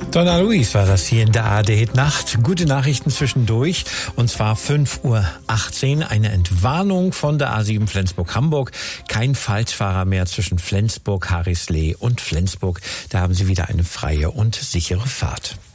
Donna Luis war das hier in der ARD-Nacht. Gute Nachrichten zwischendurch. Und zwar 5:18 Uhr. Eine Entwarnung von der A7 Flensburg-Hamburg. Kein Falschfahrer mehr zwischen Flensburg, Harrislee und Flensburg. Da haben Sie wieder eine freie und sichere Fahrt.